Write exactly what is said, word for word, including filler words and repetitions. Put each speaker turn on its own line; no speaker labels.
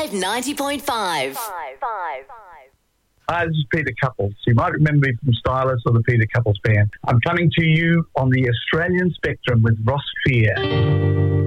Red ninety point five.
Hi, this is Peter Couples. You might remember me from Stylus or the Peter Couples Band. I'm coming to you on the Australian spectrum with Ross Fear.